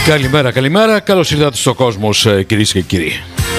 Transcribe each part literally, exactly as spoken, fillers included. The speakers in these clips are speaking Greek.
Καλημέρα, καλημέρα. Καλώς ήρθατε στο Κόσμος, κυρίες και κύριοι.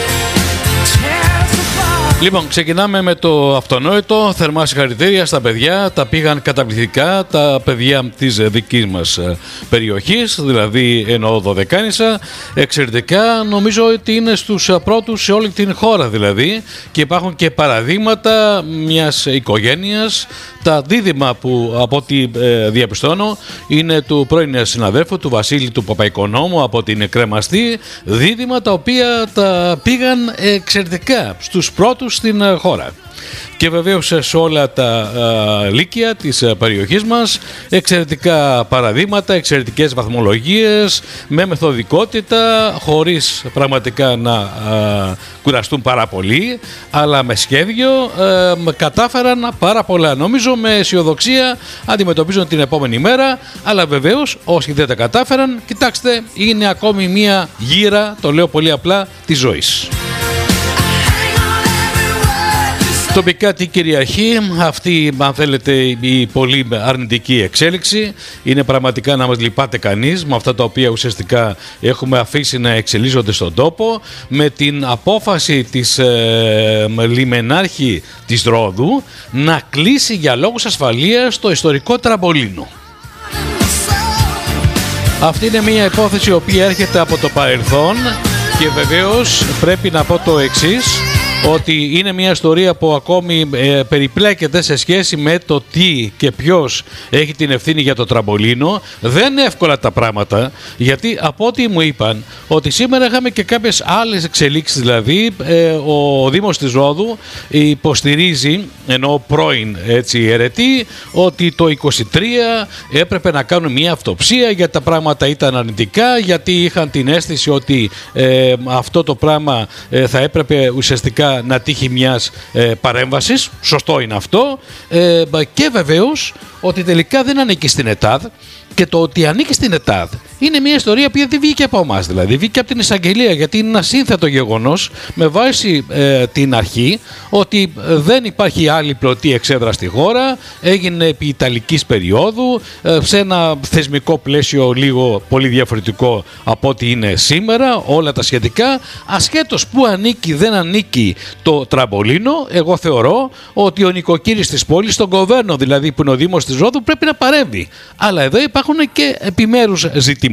Λοιπόν, ξεκινάμε με το αυτονόητο. Θερμά συγχαρητήρια στα παιδιά. Τα πήγαν καταπληκτικά τα παιδιά της δικής μας περιοχής, δηλαδή εννοώ Δωδεκάνησα. Εξαιρετικά, νομίζω ότι είναι στους πρώτους σε όλη την χώρα δηλαδή. Και υπάρχουν και παραδείγματα μιας οικογένειας. Τα δίδυμα που από ό,τι ε, διαπιστώνω είναι του πρώην συναδέλφου του Βασίλη του Παπαϊκονόμου από την Κρεμαστή. Δίδυμα τα οποία τα πήγαν εξαιρετικά στους πρώτους στην χώρα. Και βεβαίως σε όλα τα α, λύκεια της α, περιοχής μας εξαιρετικά παραδείγματα, εξαιρετικές βαθμολογίες με μεθοδικότητα, χωρίς πραγματικά να α, κουραστούν πάρα πολύ, αλλά με σχέδιο α, κατάφεραν πάρα πολλά. Νομίζω με αισιοδοξία αντιμετωπίζουν την επόμενη μέρα, αλλά βεβαίως όσοι δεν τα κατάφεραν, κοιτάξτε, είναι ακόμη μία γύρα, το λέω πολύ απλά, της ζωής. Τοπικά τι κυριαρχεί, αυτή αν θέλετε η πολύ αρνητική εξέλιξη είναι πραγματικά να μας λυπάται κανείς με αυτά τα οποία ουσιαστικά έχουμε αφήσει να εξελίσσονται στον τόπο, με την απόφαση της ε, λιμενάρχη της Ρόδου να κλείσει για λόγους ασφαλείας το ιστορικό τραμπολίνο. Αυτή είναι μια υπόθεση η οποία έρχεται από το παρελθόν και βεβαίως πρέπει να πω το εξής, ότι είναι μια ιστορία που ακόμη ε, περιπλέκεται σε σχέση με το τι και ποιος έχει την ευθύνη για το τραμπολίνο. Δεν είναι εύκολα τα πράγματα, γιατί από ό,τι μου είπαν ότι σήμερα είχαμε και κάποιες άλλες εξελίξεις, δηλαδή ε, ο Δήμος της Ρόδου υποστηρίζει, ενώ πρώην έτσι αιρετή, ότι το είκοσι τρία έπρεπε να κάνουν μια αυτοψία γιατί τα πράγματα ήταν αρνητικά, γιατί είχαν την αίσθηση ότι ε, αυτό το πράγμα ε, θα έπρεπε ουσιαστικά να τύχει μιας ε, παρέμβασης. Σωστό είναι αυτό. Ε, και βεβαίως ότι τελικά δεν ανήκει στην ΕΤΑΔ, και το ότι ανήκει στην ΕΤΑΔ είναι μια ιστορία που δεν βγήκε από εμάς, δηλαδή βγήκε από την εισαγγελία, γιατί είναι ένα σύνθετο γεγονός με βάση ε, την αρχή ότι δεν υπάρχει άλλη πλωτή εξέδρα στη χώρα, έγινε επί Ιταλικής περίοδου ε, σε ένα θεσμικό πλαίσιο λίγο πολύ διαφορετικό από ό,τι είναι σήμερα, όλα τα σχετικά, ασχέτως που ανήκει δεν ανήκει το τραμπολίνο. Εγώ θεωρώ ότι ο νοικοκύρης της πόλης, τον Κοβέρνο δηλαδή που είναι ο Δήμος της Ρόδου, πρέπει να παρέμβει, αλλά εδώ υπάρχουν και επιμέρους ζητήματα.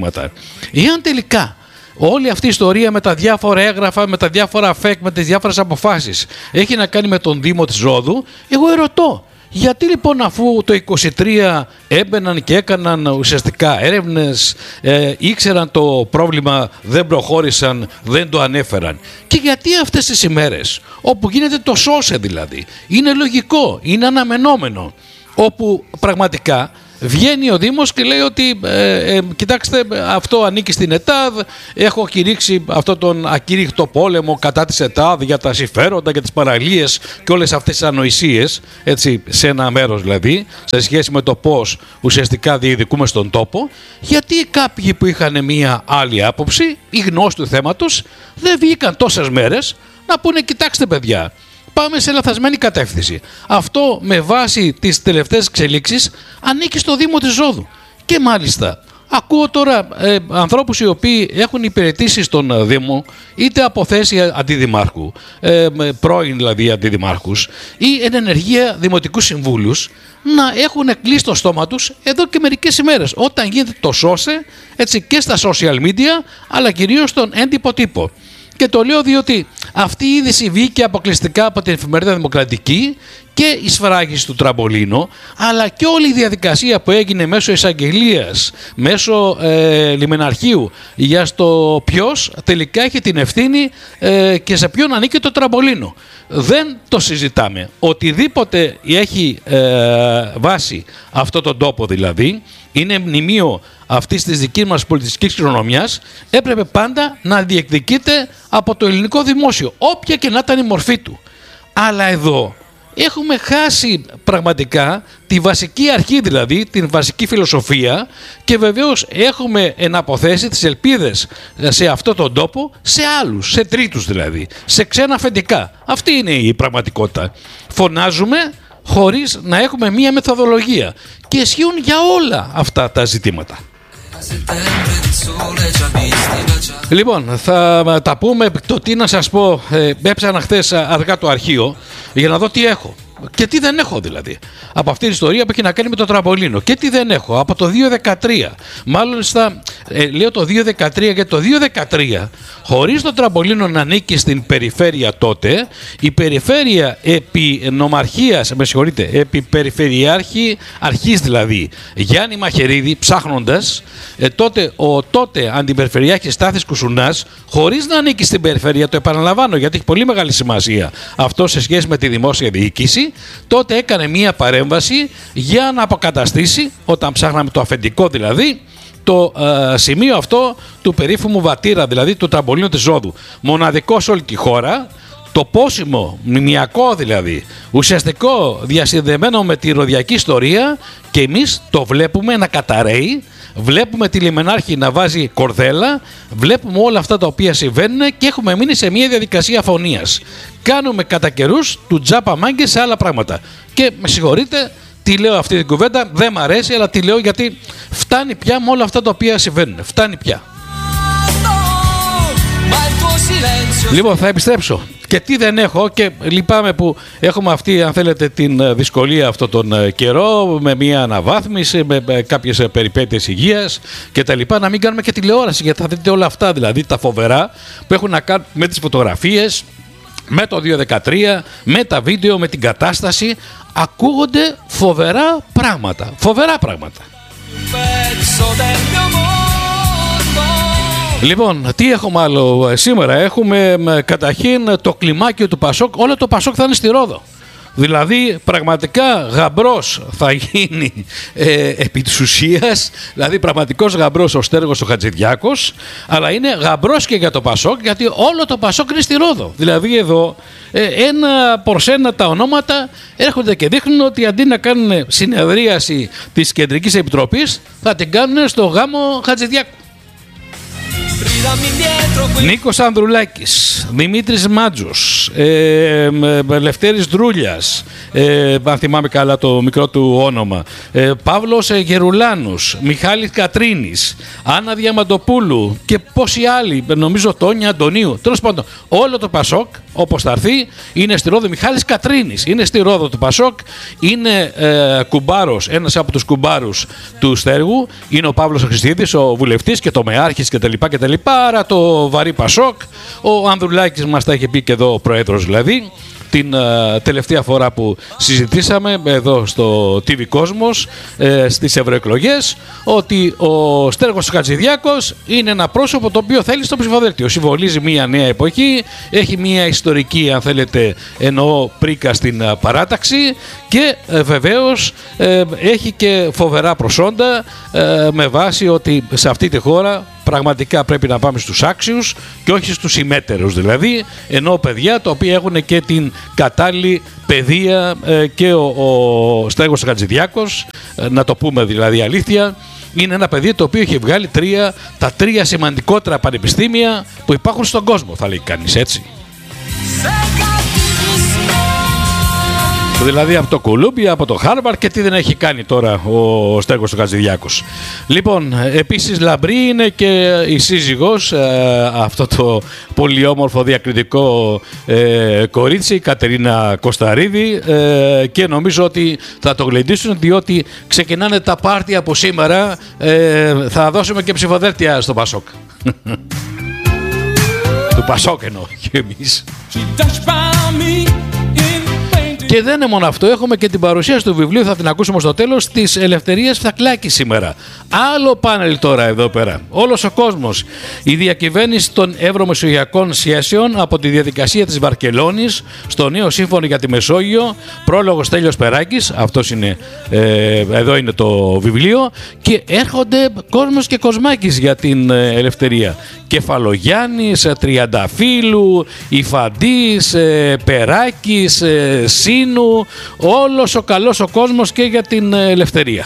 Εάν τελικά όλη αυτή η ιστορία με τα διάφορα έγγραφα, με τα διάφορα φεκ, με τις διάφορες αποφάσεις έχει να κάνει με τον Δήμο της Ρόδου, εγώ ερωτώ, γιατί λοιπόν αφού το είκοσι τρία έμπαιναν και έκαναν ουσιαστικά έρευνες, ε, ήξεραν το πρόβλημα, δεν προχώρησαν, δεν το ανέφεραν, και γιατί αυτές τις ημέρες όπου γίνεται το σώσε δηλαδή, είναι λογικό, είναι αναμενόμενο, όπου πραγματικά βγαίνει ο Δήμος και λέει ότι ε, ε, κοιτάξτε, αυτό ανήκει στην ΕΤΑΔ, έχω κηρύξει αυτόν τον ακήρυχτο πόλεμο κατά της ΕΤΑΔ για τα συμφέροντα, για τις παραλίες και όλες αυτές τις ανοησίες, έτσι, σε ένα μέρος δηλαδή, σε σχέση με το πώς ουσιαστικά διεκδικούμε στον τόπο. Γιατί κάποιοι που είχαν μία άλλη άποψη, οι γνώστοι του θέματος, δεν βγήκαν τόσες μέρες να πούνε, κοιτάξτε παιδιά, πάμε σε λαθασμένη κατεύθυνση. Αυτό με βάση τις τελευταίες εξελίξεις ανήκει στο Δήμο της Ρόδου. Και μάλιστα ακούω τώρα ε, ανθρώπους οι οποίοι έχουν υπηρετήσει στον Δήμο, είτε από θέση αντιδημάρχου, ε, πρώην δηλαδή αντιδημάρχους, ή εν ενεργεία δημοτικούς συμβούλους, να έχουν κλείσει το στόμα τους εδώ και μερικές ημέρες, όταν γίνεται το σώσε, έτσι, και στα social media, αλλά κυρίως στον έντυπο τύπο. Και το λέω διότι αυτή η είδηση βγήκε αποκλειστικά από την εφημερίδα Δημοκρατική και η σφράγιση του τραμπολίνο, αλλά και όλη η διαδικασία που έγινε μέσω εισαγγελίας, μέσω ε, λιμεναρχείου, για στο ποιος τελικά έχει την ευθύνη ε, και σε ποιον ανήκει το τραμπολίνο. Δεν το συζητάμε. Οτιδήποτε έχει ε, βάση αυτό τον τόπο δηλαδή, είναι μνημείο αυτής της δικής μας πολιτιστικής κληρονομιάς, έπρεπε πάντα να διεκδικείται από το ελληνικό δημόσιο, όποια και να ήταν η μορφή του. Αλλά εδώ έχουμε χάσει πραγματικά τη βασική αρχή, δηλαδή την βασική φιλοσοφία, και βεβαίως έχουμε εναποθέσει τις ελπίδες σε αυτόν τον τόπο σε άλλους, σε τρίτους δηλαδή, σε ξένα αφεντικά. Αυτή είναι η πραγματικότητα. Φωνάζουμε χωρίς να έχουμε μία μεθοδολογία, και ισχύουν για όλα αυτά τα ζητήματα. Λοιπόν, θα τα πούμε. Το τι να σας πω, ε, έψανα χθες αργά το αρχείο για να δω τι έχω και τι δεν έχω, δηλαδή από αυτή την ιστορία που έχει να κάνει με το τραμπολίνο. Και τι δεν έχω από το δύο χιλιάδες δεκατρία. Μάλλον στα, ε, λέω το δύο χιλιάδες δεκατρία γιατί το δύο χιλιάδες δεκατρία, χωρίς το τραμπολίνο να ανήκει στην περιφέρεια τότε, η περιφέρεια επί νομαρχίας, με συγχωρείτε, επί περιφερειάρχη αρχής δηλαδή Γιάννη Μαχαιρίδη, ψάχνοντας, ε, τότε ο τότε αντιπεριφερειάρχης Στάθης Κουσουνάς, χωρίς να ανήκει στην περιφέρεια, το επαναλαμβάνω γιατί έχει πολύ μεγάλη σημασία αυτό σε σχέση με τη δημόσια διοίκηση, τότε έκανε μία παρέμβαση για να αποκαταστήσει, όταν ψάχναμε το αφεντικό δηλαδή, το ε, σημείο αυτό του περίφημου βατήρα, δηλαδή του τραμπολίνου της Ρόδου. Μοναδικό σε όλη τη χώρα, το πόσιμο, μνημιακό δηλαδή, ουσιαστικό διασυνδεμένο με τη ροδιακή ιστορία, και εμείς το βλέπουμε να καταραίει. Βλέπουμε τη λιμενάρχη να βάζει κορδέλα, βλέπουμε όλα αυτά τα οποία συμβαίνουν και έχουμε μείνει σε μια διαδικασία αφωνίας. Κάνουμε κατά καιρούς του τζάπα μάγκες σε άλλα πράγματα. Και με συγχωρείτε, τι λέω αυτή την κουβέντα, δεν μ' αρέσει, αλλά τη λέω γιατί φτάνει πια με όλα αυτά τα οποία συμβαίνουν. Φτάνει πια. Λοιπόν, θα επιστρέψω. Και τι δεν έχω, και λυπάμαι που έχουμε αυτή, αν θέλετε, την δυσκολία αυτόν τον καιρό, με μια αναβάθμιση, με κάποιες περιπέτειες υγείας και τα λοιπά, να μην κάνουμε και τηλεόραση, γιατί θα δείτε όλα αυτά, δηλαδή τα φοβερά που έχουν να κάνουν με τις φωτογραφίες, με το δύο χιλιάδες δεκατρία, με τα βίντεο, με την κατάσταση. Ακούγονται φοβερά πράγματα, φοβερά πράγματα. Λοιπόν, τι έχουμε άλλο σήμερα? Έχουμε καταρχήν το κλιμάκιο του Πασόκ. Όλο το Πασόκ θα είναι στη Ρόδο. Δηλαδή πραγματικά γαμπρός θα γίνει ε, επί της ουσίας, δηλαδή πραγματικός γαμπρός ο Στέργος ο Χατζηδιάκος, αλλά είναι γαμπρός και για το Πασόκ, γιατί όλο το Πασόκ είναι στη Ρόδο. Δηλαδή εδώ ε, ένα προς ένα τα ονόματα έρχονται και δείχνουν ότι αντί να κάνουν συνεδρίαση της Κεντρικής Επιτροπής, θα την κάνουν στο γάμο Χατζηδιάκου. Νίκος Ανδρουλάκης, Δημήτρης Μάτζος, ε, Λευτέρης Δρούλιας, ε, αν θυμάμαι καλά το μικρό του όνομα, ε, Παύλος Γερουλάνους, Μιχάλης Κατρίνης, Άννα Διαμαντοπούλου και πόσοι άλλοι, νομίζω Τόνια Αντωνίου. Τέλος πάντων, όλο το Πασόκ, όπως θα έρθει, είναι στη Ρόδο. Μιχάλης Κατρίνης είναι στη Ρόδο του Πασόκ, είναι ε, κουμπάρος, ένας από τους κουμπάρους του Στέργου, είναι ο Παύλος Χριστίδης, ο βουλευτής και το μεάρχης κτλ. Άρα το βαρύ Πασόκ. Ο Ανδρουλάκης μας τα είχε πει και εδώ, ο πρόεδρος δηλαδή, την uh, τελευταία φορά που συζητήσαμε εδώ στο τι βι Κόσμος ε, στις ευρωεκλογές, ότι ο Στέργος Χατζηδιάκος είναι ένα πρόσωπο το οποίο θέλει στο ψηφοδέλτιο. Συμβολίζει μια νέα εποχή, έχει μια ιστορική, αν θέλετε, εννοώ πρίκα στην uh, παράταξη και ε, βεβαίως ε, έχει και φοβερά προσόντα ε, με βάση ότι σε αυτή τη χώρα πραγματικά πρέπει να πάμε στους άξιους και όχι στους ημέτερους, δηλαδή, ενώ παιδιά τα οποία έχουν και την κατάλληλη παιδεία ε, και ο, ο Στέργος Χατζηδιάκος, ε, να το πούμε δηλαδή αλήθεια, είναι ένα παιδί το οποίο έχει βγάλει τρία, τα τρία σημαντικότερα πανεπιστήμια που υπάρχουν στον κόσμο, θα λέει κανείς, έτσι. Δηλαδή από το Κολούμπια, από το Χάρβαρντ, και τι δεν έχει κάνει τώρα ο Στέργος ο Χατζηδιάκος. Λοιπόν, επίσης λαμπρή είναι και η σύζυγος, ε, αυτό το πολύ όμορφο διακριτικό ε, κορίτσι, η Κατερίνα Κωσταρίδη, ε, και νομίζω ότι θα το γλεντήσουν, διότι ξεκινάνε τα πάρτι από σήμερα. Ε, θα δώσουμε και ψηφοδέλτια στο Πασόκ. Του Πασόκ εννοώ και εμείς. Και δεν είναι μόνο αυτό, έχουμε και την παρουσίαση του βιβλίου, θα την ακούσουμε στο τέλος, της Ελευθερίας Φτακλάκη σήμερα. Άλλο πάνελ τώρα εδώ πέρα. Όλος ο κόσμος. Η διακυβέρνηση των ευρωμεσογειακών σχέσεων από τη διαδικασία της Βαρκελόνης στο νέο σύμφωνο για τη Μεσόγειο. Πρόλογος Στέλιος Περάκης, αυτός είναι, ε, εδώ είναι το βιβλίο. Και έρχονται κόσμος και κοσμάκης για την ε, ελευθερία. Κεφαλογιάννης, Τριανταφύλου, Ιφαντής, ε, Περάκης, ε, Σίνου, όλος ο καλός ο κόσμος και για την ελευθερία.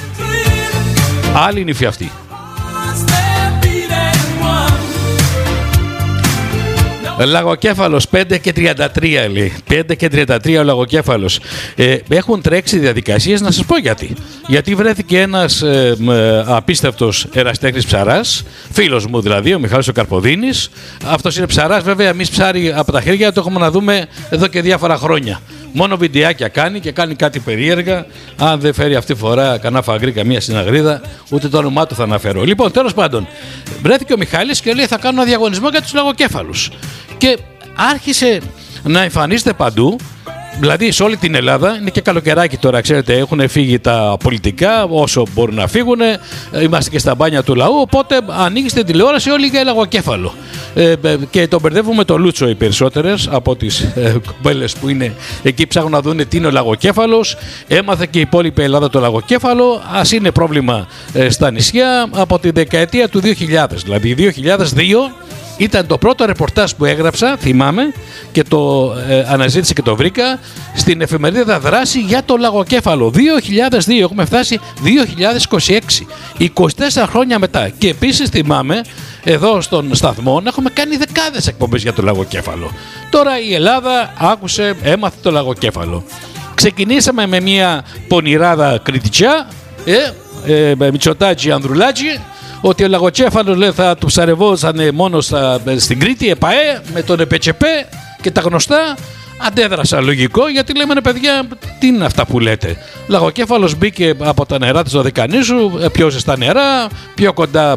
Άλλη νύφη αυτή. Λαγοκέφαλος πέντε και τριάντα τρία λέει. πέντε και τριάντα τρία ο Λαγοκέφαλος. Ε, έχουν τρέξει διαδικασίες, να σας πω γιατί. Γιατί βρέθηκε ένας ε, ε, απίστευτος εραστέχνης ψαράς, φίλος μου δηλαδή, ο Μιχάλης ο Καρποδίνης. Αυτός είναι ψαράς, βέβαια, εμείς ψάρι από τα χέρια το έχουμε να δούμε εδώ και διάφορα χρόνια. Μόνο βιντεάκια κάνει και κάνει κάτι περίεργα. Αν δεν φέρει αυτή τη φορά κανένα φαγκρί, καμία συναγρίδα, ούτε το όνομά του θα αναφέρω. Λοιπόν, τέλος πάντων, βρέθηκε ο Μιχάλης και λέει: θα κάνω ένα διαγωνισμό για τους λαγοκέφαλους. Και άρχισε να εμφανίζεται παντού. Δηλαδή σε όλη την Ελλάδα, είναι και καλοκαιράκι τώρα, ξέρετε, έχουν φύγει τα πολιτικά όσο μπορούν να φύγουν. Είμαστε και στα μπάνια του λαού. Οπότε ανοίγει την τηλεόραση όλοι για λαγοκέφαλο. Ε, και τον μπερδεύουμε το Λούτσο οι περισσότερες από τις ε, κοπέλες που είναι εκεί, ψάχνουν να δουν τι είναι ο λαγοκέφαλος. Έμαθε και η υπόλοιπη Ελλάδα το λαγοκέφαλο. Ας είναι πρόβλημα ε, στα νησιά από τη δεκαετία του δύο χιλιάδες. Δηλαδή δύο χιλιάδες δύο ήταν το πρώτο ρεπορτάζ που έγραψα, θυμάμαι, και το ε, αναζήτησα και το βρήκα στην εφημερίδα Δράση για το λαγοκέφαλο. δύο χιλιάδες δύο, έχουμε φτάσει δύο χιλιάδες είκοσι έξι, είκοσι τέσσερα χρόνια μετά. Και επίσης θυμάμαι εδώ στον σταθμό να έχουμε κάνει δεκάδες εκπομπές για το λαγοκέφαλο. Τώρα η Ελλάδα άκουσε, έμαθε το λαγοκέφαλο. Ξεκινήσαμε με μια πονηράδα κριτича, ε, ε, Μητσοτάκη Ανδρουλάκη, ότι ο λαγοκέφαλος λέει, θα του ψαρευόζανε μόνο στα, στην Κρήτη, ΕΠΑΕ, με τον ΕΠΕΤΣΕΠΕ και τα γνωστά. Αντέδρασα λογικό, γιατί λέμε, ρε παιδιά, τι είναι αυτά που λέτε. Λαγοκέφαλος μπήκε από τα νερά της Δωδεκανήσου, πιο ζεστά νερά, πιο κοντά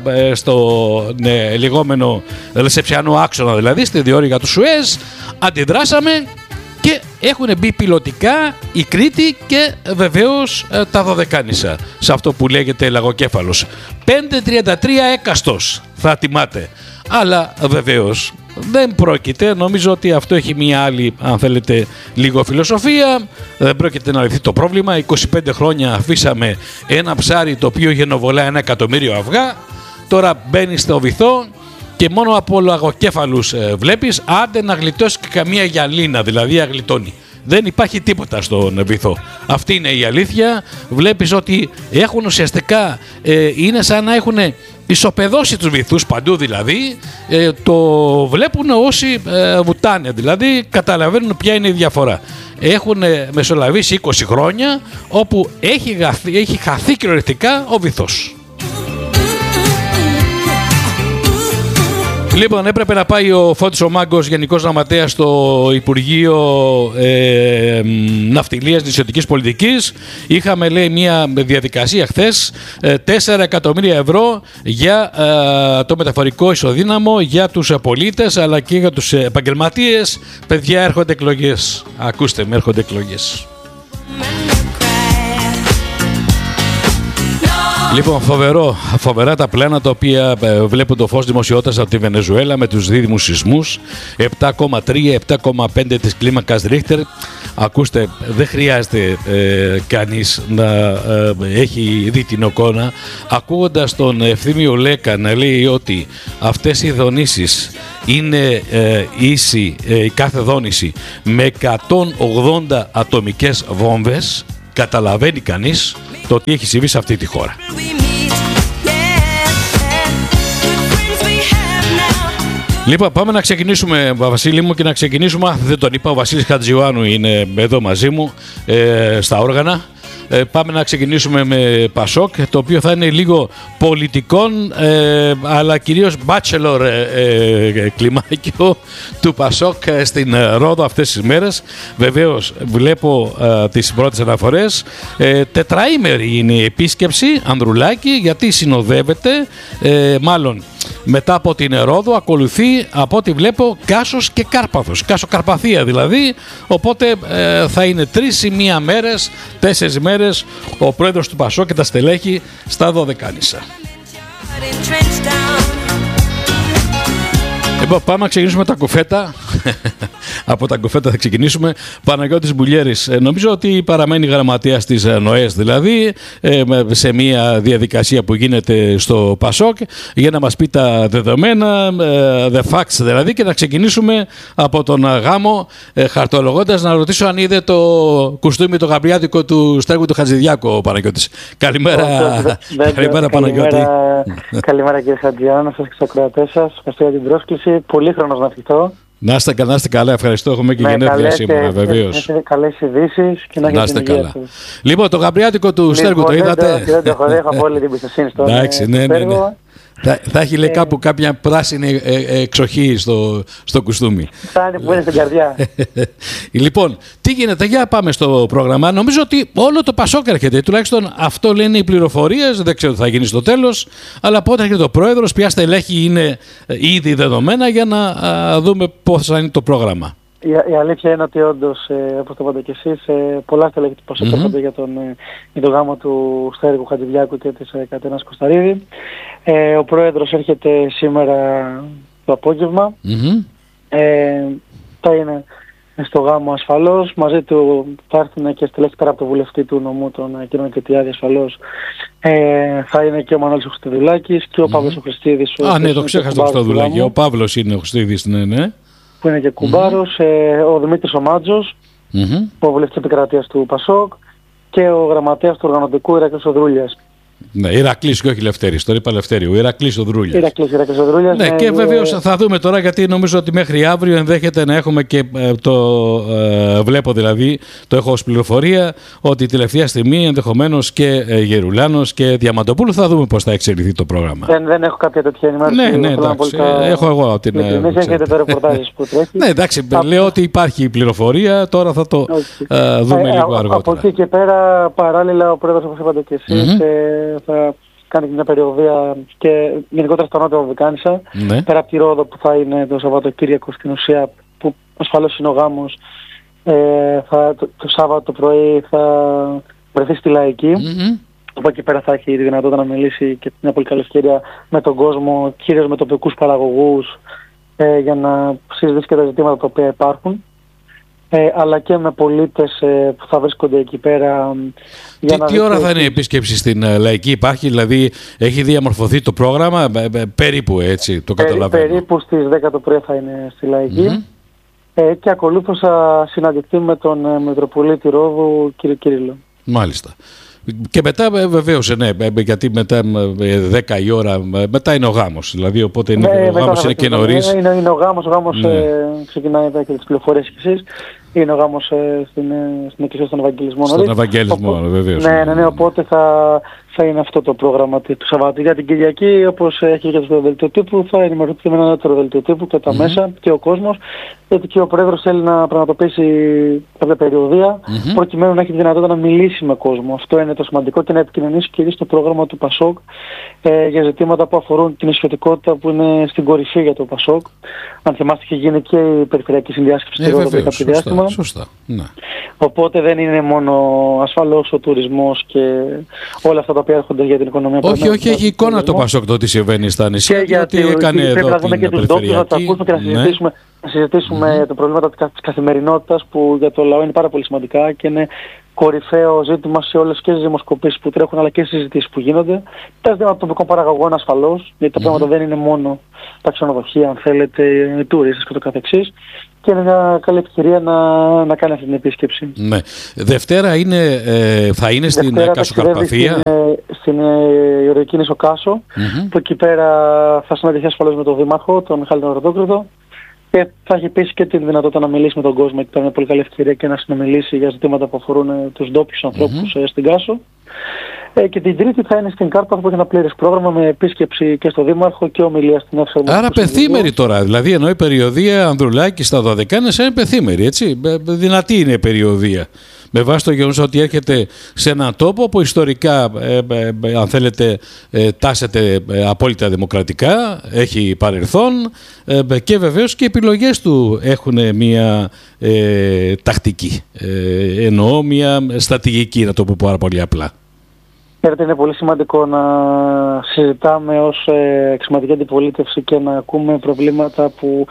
στο ναι, λεγόμενο ρεσεψιανό άξονα, δηλαδή στη διόρυγα του Σουέζ. Αντιδράσαμε και έχουν μπει πιλωτικά η Κρήτη και βεβαίως τα Δωδεκάνησα σε αυτό που λέγεται λαγοκέφαλος. πέντε τριάντα τρία έκαστος θα τιμάτε. Αλλά βεβαίως δεν πρόκειται, νομίζω ότι αυτό έχει μια άλλη, αν θέλετε, λίγο φιλοσοφία. Δεν πρόκειται να λυθεί το πρόβλημα. είκοσι πέντε χρόνια αφήσαμε ένα ψάρι το οποίο γενοβολά ένα εκατομμύριο αυγά. Τώρα μπαίνει στο βυθό και μόνο από λαγοκέφαλους ε, βλέπεις, άντε να γλιτώσει και καμία γυαλίνα, δηλαδή αγλιτώνει. Δεν υπάρχει τίποτα στον βυθό. Αυτή είναι η αλήθεια. Βλέπεις ότι έχουν ουσιαστικά, ε, είναι σαν να έχουν ισοπεδώσει τους βυθούς παντού, δηλαδή ε, το βλέπουν όσοι ε, βουτάνε, δηλαδή καταλαβαίνουν ποια είναι η διαφορά. Έχουν μεσολαβήσει είκοσι χρόνια όπου έχει, γαθ, έχει χαθεί κυριολεκτικά ο βυθός. Λοιπόν, έπρεπε να πάει ο Φώτης ο Μάγκος, Γενικός Γραμματέας στο Υπουργείο ε, Ναυτιλίας Νησιωτικής Πολιτικής. Είχαμε, λέει, μια διαδικασία χθες, ε, τέσσερα εκατομμύρια ευρώ για ε, το μεταφορικό ισοδύναμο για τους πολίτες αλλά και για τους επαγγελματίες. Παιδιά, έρχονται εκλογές. Ακούστε με, έρχονται εκλογές. Λοιπόν, φοβερό, φοβερά τα πλάνα τα οποία βλέπουν το φως δημοσιότητας από τη Βενεζουέλα με τους δίδυμους σεισμούς, επτά κόμμα τρία, επτά κόμμα πέντε της κλίμακας Ρίχτερ. Ακούστε, δεν χρειάζεται ε, κανείς να ε, έχει δει την εικόνα. Ακούγοντας τον Ευθύμιο Λέκα να λέει ότι αυτές οι δονήσεις είναι ε, ίση, ε, η κάθε δόνηση με εκατόν ογδόντα ατομικές βόμβες, καταλαβαίνει κανείς το τι έχει συμβεί σε αυτή τη χώρα. Λοιπόν, πάμε να ξεκινήσουμε, Βασίλη μου, και να ξεκινήσουμε, δεν τον είπα, ο Βασίλης Χατζιωάννου είναι εδώ μαζί μου ε, στα όργανα. Ε, πάμε να ξεκινήσουμε με Πασόκ, το οποίο θα είναι λίγο πολιτικών ε, αλλά κυρίως bachelor ε, ε, κλιμάκιο του Πασόκ ε, στην Ρόδο αυτές τις μέρες. Βεβαίως βλέπω ε, τις πρώτες αναφορές. Ε, τετραήμερη είναι η επίσκεψη Ανδρουλάκη, γιατί συνοδεύεται ε, μάλλον μετά από την Ρόδο ακολουθεί, από ό,τι βλέπω, Κάσος και Κάρπαθος, Κάσο Καρπαθία δηλαδή, οπότε ε, θα είναι τρεις ή μία μέρες, τέσσερις μέρες ο πρόεδρος του Πασό και τα στελέχη στα Δωδεκάνησα. Λοιπόν, πάμε να ξεκινήσουμε τα κουφέτα. Από τα κουφέτα θα ξεκινήσουμε. Παναγιώτης Μπουλιέρης, ε, νομίζω ότι παραμένει γραμματέας της ΝΟΕΣ, δηλαδή ε, σε μια διαδικασία που γίνεται στο Πασόκ, για να μας πει τα δεδομένα, ε, the facts δηλαδή, και να ξεκινήσουμε από τον γάμο, ε, χαρτολογώντας, να ρωτήσω αν είδε το κουστούμι το γαμπριάδικο του Στέργου του Χατζηδιάκου ο Παναγιώτης. Καλημέρα, καλημέρα Παναγιώτη. Καλημέρα κύριε Χατζιάννα, σας και στους ακροατές σας. Ευχαριστώ για την πρόσκληση. Πολύχρονος να ευχηθώ. Να είστε, να είστε καλά, ευχαριστώ. Έχουμε και γενέθλια σήμερα, βεβαίως. Καλές ειδήσεις και να, να είστε καλά. Λοιπόν, το γαμπριάτικο του λοιπόν, Στέργου το είδατε? Δεν το έχω δει, έχω όλη την πιστοσύνη στον Εντάξει, ναι, ναι, ναι. Θα, θα έχει λέει κάπου κάποια πράσινη ε, εξοχή στο, στο κουστούμι. Φτάνει που είναι στην καρδιά. Λοιπόν, τι γίνεται, για πάμε στο πρόγραμμα. Νομίζω ότι όλο το Πασόκ έρχεται. Τουλάχιστον αυτό λένε οι πληροφορίες. Δεν ξέρω τι θα γίνει στο τέλος. Αλλά πότε έρχεται ο πρόεδρος, ποια στελέχη είναι ήδη δεδομένα για να α, δούμε πώς θα είναι το πρόγραμμα. Η, η αλήθεια είναι ότι όντως, ε, όπως το είπατε και εσείς, ε, πολλά στελέχη του Πασόκ mm-hmm. έρχονται για τον, ε, για τον γάμο του Στέργου Χατζηδιάκου και της ε, Κατερίνας Κωνσταρίδη. Ε, ο πρόεδρος έρχεται σήμερα το απόγευμα. Mm-hmm. Ε, θα είναι στο γάμο ασφαλώς. Μαζί του θα έρθουν και στελέχη πέρα από το βουλευτή του νομού, τον κ. Κετιάδη ασφαλώς. Ε, θα είναι και ο Μανώλης ο Χριστοδουλάκης και ο mm-hmm. Παύλος ο Χριστίδης. Α, ναι, το ξέχασα το Χριστοδουλάκη. Ο Παύλος είναι ο Χριστίδης, ναι, ναι. Που είναι και κουμπάρος, mm-hmm. ε, ο Δημήτρης ο Μάτζος, mm-hmm. ο βουλευτής επικρατείας του Πασόκ και ο γραμματέας του οργανωτικού Ηρακλής ο Δρούλιας. Ναι, Ηρακλής και όχι Λευτέρης, τώρα είπα Λευτέριου, Ηρακλής ο Δρούλιας. Ηρακλής, Ηρακλής ο Δρούλιας. Ναι, ναι, και ναι, βεβαίως θα δούμε τώρα, γιατί νομίζω ότι μέχρι αύριο ενδέχεται να έχουμε και ε, το ε, βλέπω δηλαδή, το έχω ως πληροφορία, ότι τελευταία στιγμή ενδεχομένως και ε, Γερουλάνος και Διαμαντοπούλου. Θα δούμε πώς θα εξελιχθεί το πρόγραμμα. Δεν, δεν έχω κάποια τέτοια ενημέρωση. Ναι, ναι, εντάξει, ε, έχω εγώ την... Εμείς έχετε το ρεπορτάζ που τρέχει. Ναι, εντάξει, λέω ότι υπάρχει η πληροφορία, τώρα θα το ε, δούμε ε, λίγο αργότερα. Από εκεί και πέρα, παράλληλα, ο πρόεδρος, όπως είπατε και εσείς, θα κάνει μια περιοδία και γενικότερα στα Νότια Βαλκάνησα, ναι. Πέρα από τη Ρόδο που θα είναι το Σαββατοκύριακο στην ουσία, που ασφαλώς είναι ο γάμος, ε, θα, το, το Σάββατο το πρωί θα βρεθεί στη Λαϊκή. Mm-hmm. Από εκεί πέρα θα έχει τη δυνατότητα να μιλήσει και μια πολύ καλή ευκαιρία με τον κόσμο, κυρίως με τοπικούς παραγωγούς, ε, για να συζητήσει και τα ζητήματα τα οποία υπάρχουν. Ε, αλλά και με πολίτες ε, που θα βρίσκονται εκεί πέρα. Για τι να τι ώρα θα είναι η επίσκεψη στην uh, Λαϊκή, υπάρχει, δηλαδή έχει διαμορφωθεί το πρόγραμμα, ε, ε, περίπου έτσι το καταλαβαίνω. Περίπου στις δέκα το πρωί θα είναι στη Λαϊκή. Mm-hmm. ε, και ακολούθως θα συναντηθεί με τον ε, Μητροπολίτη Ρόδου κ. Κυρίλλο. Μάλιστα. Και μετά βεβαίως, ναι, γιατί μετά δέκα η ώρα, μετά είναι ο γάμος, δηλαδή οπότε είναι, ναι, ο γάμος είναι και νωρίς. Είναι, είναι ο γάμος, ο γάμος ναι. ε, ξεκινάει εδώ και τις πληροφορίες και εσείς. Είναι ο γάμος ε, στην, στην Εκκλησία στον Ευαγγελισμό. Στον Ευαγγελισμό, βεβαίως. Ναι, ναι, ναι, οπότε θα, θα είναι αυτό το πρόγραμμα του Σαββάτου. Για την Κυριακή, όπως έχει και το δελτίο τύπου, θα ενημερωθεί με ένα δεύτερο δελτίο τύπου και τα mm-hmm. μέσα και ο κόσμος, γιατί και ο Πρόεδρος θέλει να πραγματοποιήσει κάποια περιοδία, mm-hmm. προκειμένου να έχει τη δυνατότητα να μιλήσει με κόσμο. Αυτό είναι το σημαντικό και να επικοινωνήσει κυρίως το πρόγραμμα του Πασόκ ε, για ζητήματα που αφορούν την ισιωτικότητα που είναι στην κορυφή για το Πασόκ. Αν θυμάστε, είχε γίνει και η περιφερειακή συνδιάσκεψη στη Ρόδο πριν κάποιο διάστημα. Σωστά, ναι. Οπότε δεν είναι μόνο ασφαλώς ο τουρισμός και όλα αυτά τα οποία έρχονται για την οικονομία. Όχι, όχι, έχει εικόνα το Πασόκ το τι συμβαίνει στα νησιά. Και γιατί έκανε εδώ πρέπει να δούμε και τους ντόπιους, να τα ακούσουμε και να συζητήσουμε, να συζητήσουμε mm-hmm. τα προβλήματα της καθημερινότητας που για το λαό είναι πάρα πολύ σημαντικά και είναι κορυφαίο ζήτημα σε όλες και τις δημοσκοπήσεις που τρέχουν αλλά και στις συζητήσεις που γίνονται. Τα ζητήματα των τοπικών παραγωγών ασφαλώς, γιατί τα mm-hmm. πράγματα δεν είναι μόνο τα ξενοδοχεία, αν θέλετε, οι τουρίστες και το καθεξής. Και είναι μια καλή ευκαιρία να, να κάνει αυτή την επίσκεψη. Ναι. Δευτέρα είναι, ε, θα είναι στην Κασοκαρπαθία. Στην, στην Ηρωική Νήσο Κάσο, mm-hmm. που εκεί πέρα θα συναντηθεί ασφαλώς με τον Δήμαρχο, τον Μιχάλη τον Ροδόκριτο, και θα έχει επίσης και τη δυνατότητα να μιλήσει με τον κόσμο. Εκεί πέρα είναι μια πολύ καλή ευκαιρία και να συνομιλήσει για ζητήματα που αφορούν τους ντόπιους ανθρώπους mm-hmm. στην Κάσο. Ε, και την Τρίτη θα είναι στην Κάρπαθο που έχει ένα πλήρες πρόγραμμα με επίσκεψη και στο Δήμαρχο και ομιλία στην αίθουσα. Άρα πεθήμερη τώρα, δηλαδή ενώ η περιοδία Ανδρουλάκη στα Δωδεκάνησα είναι πεθήμερη, έτσι. Δυνατή είναι η περιοδία. Με βάση το γεγονός ότι έρχεται σε έναν τόπο που ιστορικά, ε, ε, αν θέλετε, ε, τάσεται ε, απόλυτα δημοκρατικά, έχει παρελθόν ε, και βεβαίως και οι επιλογές του έχουν μια ε, τακτική, ε, εννοώ μια στρατηγική, να το πω πάρα πολύ απλά. Ξέρετε, είναι πολύ σημαντικό να συζητάμε ως ε, εξωματική αντιπολίτευση και να ακούμε προβλήματα που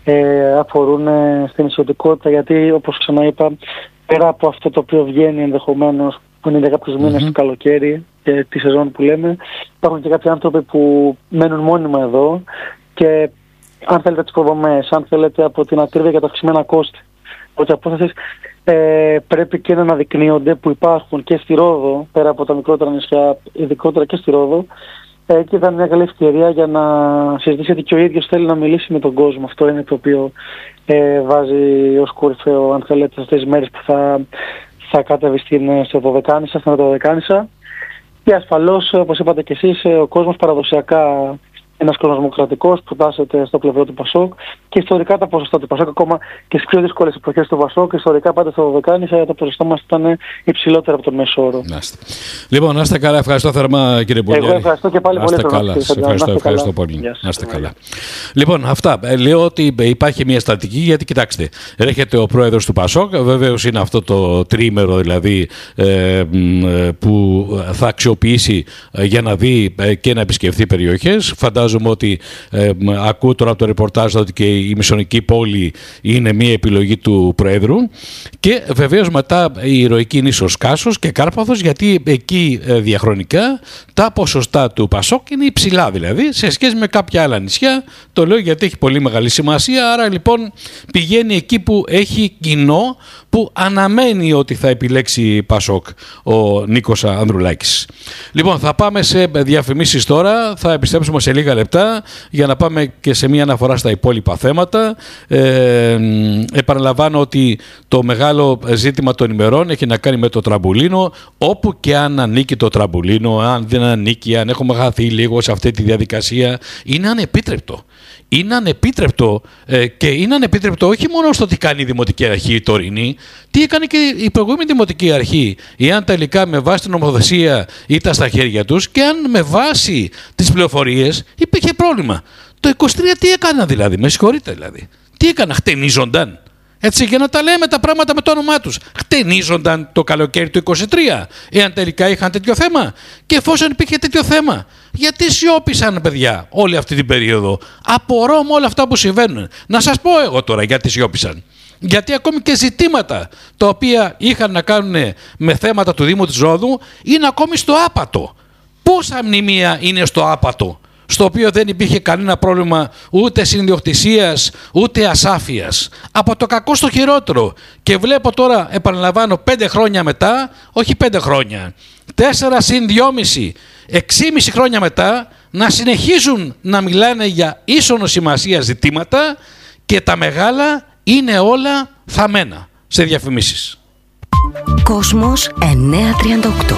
ε, αφορούν ε, στην ισιωτικότητα, γιατί όπως ξαναείπα, πέρα από αυτό το οποίο βγαίνει ενδεχομένως που είναι για κάποιους μήνες mm-hmm. του καλοκαίρι και τη σεζόν που λέμε, υπάρχουν και κάποιοι άνθρωποι που μένουν μόνιμα εδώ και αν θέλετε τις προδομές, αν θέλετε από την ακρίβεια για τα αυξημένα κόστη, ότι απόστασης ε, πρέπει και να αναδεικνύονται που υπάρχουν και στη Ρόδο, πέρα από τα μικρότερα νησιά, ειδικότερα και στη Ρόδο, Ε, και ήταν μια καλή ευκαιρία για να συζητήσει, γιατί και ο ίδιος θέλει να μιλήσει με τον κόσμο. Αυτό είναι το οποίο ε, βάζει ως κορυφαίο, αν θέλετε, αυτές τις μέρες που θα, θα κατέβει στην, στο Δωδεκάνησα, στην Δωδεκάνησα. Και ασφαλώς, όπως είπατε και εσείς, ο κόσμος παραδοσιακά, ένας κόσμος δημοκρατικός που τάσσεται στο πλευρό του Πασόκ, και ιστορικά τα ποσοστά του Πασόκ, ακόμα και στις πιο δύσκολες εποχές του Πασόκ, ιστορικά πάντα στο Δωδεκάνησα το ποσοστό μας ήταν υψηλότερο από τον μέσο όρο. Λοιπόν, να είστε καλά, ευχαριστώ θερμά κύριε Πολιάρη. Εγώ ευχαριστώ και πάλι να πολύ. είστε καλά, σας ευχαριστώ, ευχαριστώ πολύ. Να είστε καλά. Λοιπόν, αυτά. Λέω ότι υπάρχει μια στρατηγική, γιατί κοιτάξτε, έρχεται ο πρόεδρος του Πασόκ, βεβαίως είναι αυτό το τρίμερο δηλαδή ε, που θα αξιοποιήσει για να δει και να επισκεφθεί περιοχές. Φαντάζομαι ότι ε, ακούω τώρα από το ρεπορτάζ ότι και η Μισονική πόλη είναι μια επιλογή του Προέδρου, και βεβαίως μετά η ηρωική νήσος Κάσος και Κάρπαθος, γιατί εκεί ε, διαχρονικά τα ποσοστά του Πασόκ είναι υψηλά, δηλαδή σε σχέση με κάποια άλλα νησιά. Το λέω γιατί έχει πολύ μεγάλη σημασία, άρα λοιπόν πηγαίνει εκεί που έχει κοινό, που αναμένει ότι θα επιλέξει Πασόκ ο Νίκος Ανδρουλάκης. Λοιπόν, θα πάμε σε διαφημίσεις τώρα, θα επιστρέψουμε σε λίγα λεπτά για να πάμε και σε μια αναφορά στα υπόλοιπα θέματα. Ε, επαναλαμβάνω ότι το μεγάλο ζήτημα των ημερών έχει να κάνει με το τραμπουλίνο, όπου και αν ανήκει το τραμπουλίνο, αν δεν ανήκει, αν έχουμε χαθεί λίγο σε αυτή τη διαδικασία, είναι ανεπίτρεπτο. Είναι ανεπίτρεπτο ε, και είναι ανεπίτρεπτο όχι μόνο στο τι κάνει η Δημοτική Αρχή η τωρινή, τι έκανε και η προηγούμενη Δημοτική Αρχή, ή αν τελικά με βάση την νομοθεσία ήταν στα χέρια τους, και αν με βάση τις πληροφορίες υπήρχε πρόβλημα. Το είκοσι τρία τι έκανα δηλαδή, με συγχωρείτε δηλαδή. Τι έκανα, χτενίζονταν. Έτσι, για να τα λέμε τα πράγματα με το όνομά τους. Χτενίζονταν το καλοκαίρι του είκοσι τρία, εάν τελικά είχαν τέτοιο θέμα. Και εφόσον υπήρχε τέτοιο θέμα, γιατί σιώπησαν, παιδιά, όλη αυτή την περίοδο? Απορώ με όλα αυτά που συμβαίνουν. Να σας πω εγώ τώρα γιατί σιώπησαν. Γιατί ακόμη και ζητήματα τα οποία είχαν να κάνουν με θέματα του Δήμου της Ρόδου είναι ακόμη στο άπατο. Πόσα μνημεία είναι στο άπατο, στο οποίο δεν υπήρχε κανένα πρόβλημα ούτε συνδιοκτησίας ούτε ασάφειας? Από το κακό στο χειρότερο. Και βλέπω τώρα, επαναλαμβάνω, πέντε χρόνια μετά, όχι πέντε χρόνια, τέσσερα συν δυόμιση, εξήμιση χρόνια μετά, να συνεχίζουν να μιλάνε για ίσονο σημασία ζητήματα, και τα μεγάλα είναι όλα θαμμένα σε διαφημίσεις. Κόσμος εννιακόσια τριάντα οκτώ.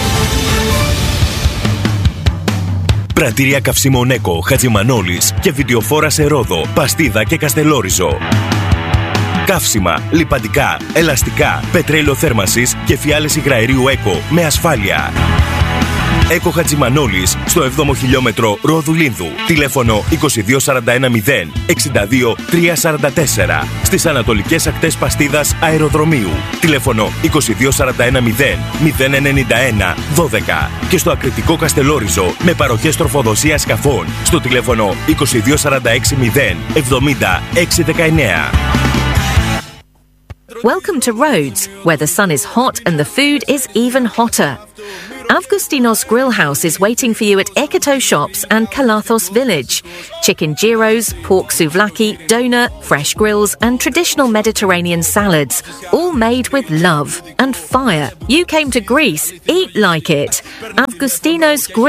Πρατήρια καυσίμων Έκο, Χατζημανόλης και βιντεοφόρα σε Ρόδο, Παστίδα και Καστελόριζο. Καύσιμα, λιπαντικά, ελαστικά, πετρέλαιο θέρμανσης και φιάλες υγραερίου Έκο με ασφάλεια. Έκο Χατζημανόλης στο έβδομο χιλιόμετρο Ρόδου Λίνδου. Τηλέφωνο είκοσι δύο σαράντα ένα μηδέν εξήντα δύο τριακόσια σαράντα τέσσερα. Στις ανατολικές ακτές Παστίδας Αεροδρομίου. Τηλέφωνο είκοσι δύο σαράντα ένα μηδέν μηδέν ενενήντα ένα δώδεκα. Και στο Ακριτικό Καστελόριζο με παροχές τροφοδοσίας σκαφών στο τηλέφωνο είκοσι δύο σαράντα έξι μηδέν εβδομήντα έξι δεκαεννέα. Welcome to Rhodes, where the sun is hot and the food is even hotter. Avgustinos Grill House is waiting for you at Ekoto Shops and Kalathos Village. Chicken gyros, pork souvlaki, doner, fresh grills and traditional Mediterranean salads, all made with love and fire. You came to Greece, eat like it. Avgustinos Grill